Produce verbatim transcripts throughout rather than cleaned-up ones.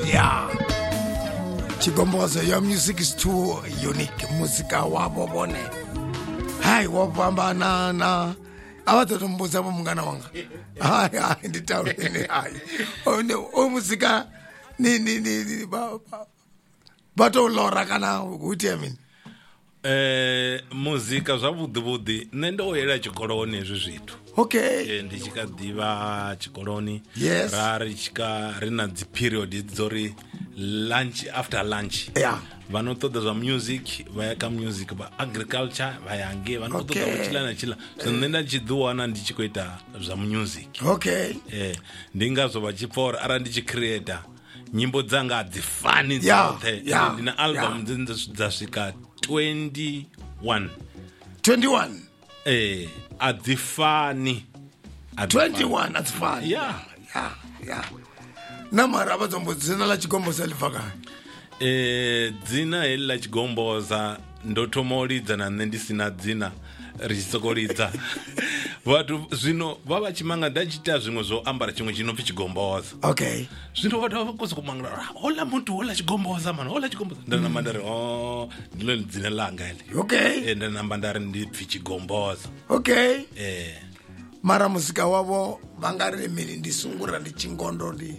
Yeah. Chigomboza, your music is too unique. Muzika wabo bone. Hai wapamba na na. Awatotumbuza mungana wanga. Hai hai nditaule ni hai. O ne o muzika ni ni ni ba ba. Bato lora kana ukuthi yamini. Eh muzika zwavhuḓi vhuḓi nṋe ndo yela tshikoloni ezwi zwithu. Okay. Eh ndi tshi kha ḓivha tshikoloni. Yes. Ra ri tshi kha ri na dzi period dzo ri lunch after lunch. Yeah. Vano ṱoḓa zwa music vha ya kha music ba agriculture vha ya nge vano ṱoḓa u tshila na tshila. So nṋe nda tshi ḓiwana ndi tshi khou ita zwa music. Okay. Eh ndi ngazwo vha tshi pfa uri arali ndi tshi creator nyimbo dzanga dzi fani Yeah, dzoṱhe. yeah, Ndi na album yeah. dza swika twenty-one. twenty-one. Eh adzi fani. twenty-one that's fine. Yeah. Yeah, yeah. Namara abadzombo dzina la Chigomboza livaka. Eh dzina heḽi ḽa Tshigomboza ndo thoma u lidza na nṋe ndi sina dzina ri tshi soko lidza. Vhathu zwino vha vha tshi manga nda tshi ita zwiṅwe zwo ambara tshiṅwe tshi no pfi Tshigomboza. Okay. Zwino vhathu vha khou mangala hola muthu hola Tshigomboza man hola Tshigomboza nda namba ndari oh ndilo dzina langa heḽi. Okay. Eh nda namba ndari ndi pfi Tshigomboza. Okay. Eh mara muzika wavo vangari mini ndisungura ndi chingondo ndi.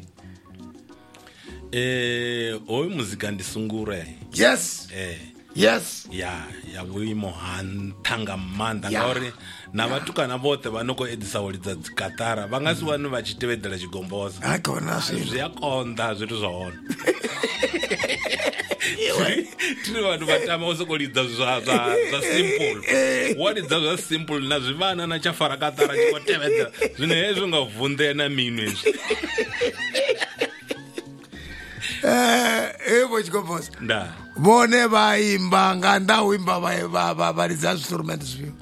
Eh hoyu muzika ndisungura. Yes. Eh Yes. ya ya vhuimo ha nṱhanga maanḓa Yeah. ngauri na vatukana voṱhe vha no khou edisa u lidza dzikatara vha nga si wane vha tshi tevhedzela Tshigomboza. Ha kona zwi zwi. a konḓa zwithu zwa hone. Tiri vanhu va tama u sokou lidza zwa zwa zwa simple wa lidza zwa simple na zwivana na tsha fara katara tshi khou tevhedzela zwino hezwi nga vunḓea na minwe zwi. Eh evo Chigomboza. Nda Vone vaimba nga nda uimba va va va lidza instruments zvio.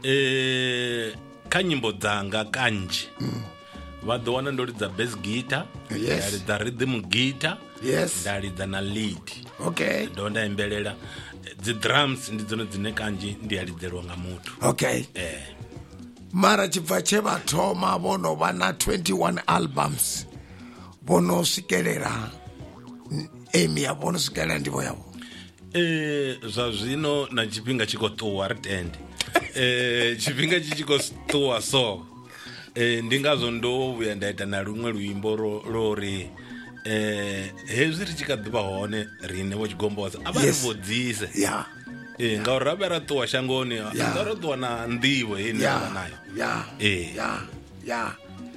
eh kha nyimbo dzanga kanzhi vha ḓo wana ndo lidza bass guitar, Yes. nda lidza rhythm guitar, Yes. nda lidza na lead. Okay. Ndo nda imbelela dzi drums ndi dzone dzine kanzhi ndi a lidzelwa nga muthu. Okay. Eh Mara chibva cheva thoma vono vana twenty-one albums. Vono swikelela emi ya vono swikelela ndivo yavo. eh zwa zwino na tshifhinga tshi khou ṱuwa ri tende. Eh tshifhinga tshi tshi khou ṱuwa so eh ndi ngazwo ndo vhuya nda ita na luṅwe luimbo ro ri eh hezwi ri tshi kha ḓivha hone rine vho Tshigomboza a vha ri Yes. vhudzise. Yeah. Eh ngauri ra vha ra ṱuwa shangoni Yeah. nga ro ṱuwa na nḓivho heyi ndi Yeah. vha nayo. Yeah. Eh. Yeah. Yeah.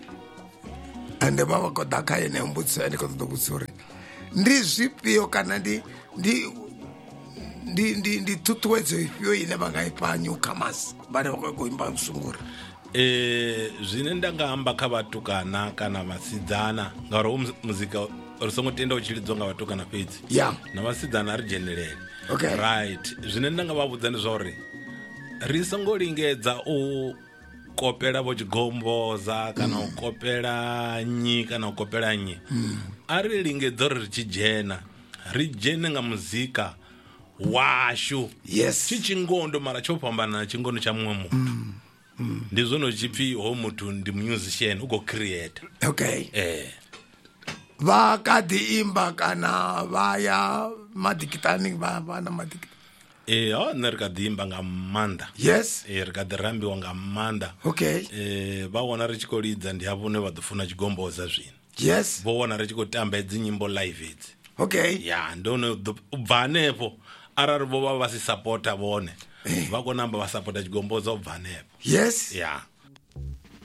Ande baba ko daka ene mbutsa ene ko ḓo vhudza uri ndi zwifhio kana ndi ndi ndi ndi ndi tutuwedzo ifhio ine vha nga ifha newcomers vhane vha khou imba msungura. Eh zwine nda nga amba kha vhatukana kana vhasidzana ngauri u muzika ri songo tenda u tshi lidzwa nga vhatukana fhedzi. Yeah. Na vhasidzana ri dzhenelele. Okay. Right zwine nda nga vha vhudza ndi zwa uri ri songo lingedza u kopela vho Tshigomboza kana u kopela nyi kana u kopela nyi. A ri lingedza uri ri tshi dzhena ri dzhene nga muzika washu. Yes. Tshi chingondo mara tsho fhambana na chingondo tsha muṅwe muthu. Ndi zwono tshipfi ho muthu ndi musician u go create. Okay. Eh Va ka di imba kana va ya madikitani va va na madikitani. eh ha nṋe ri kha ḓi imba nga maanḓa. Yes. Eh ri kha ḓi rambiwa nga maanḓa. Okay. Eh vha wana ri tshi khou lidza ndi havho ne vha ḓo funa Tshigomboza zwino. Yes. Vho wana ri tshi khou tamba dzi nyimbo live idzi. Okay. Ya ndo no bva hanefho arali vho vha vha si supporta vhone vha kona amba vha supporta Tshigomboza u bva hanefho. Yes. Ya